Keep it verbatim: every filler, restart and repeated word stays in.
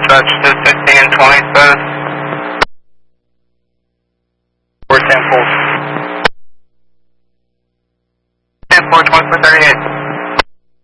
Dutch to sixteen and twenty status. four ten full. ten four twenty-four thirty-eight.